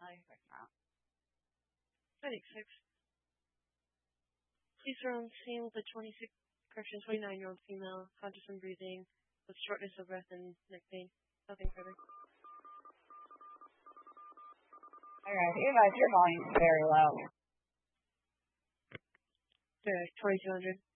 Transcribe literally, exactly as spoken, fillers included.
ninety-six. Please are on scene with a twenty-six, correction, twenty-nine-year-old female, conscious and breathing, with shortness of breath and neck pain. Nothing further. Alright, you guys, your volume's very low. Okay, twenty-two hundred.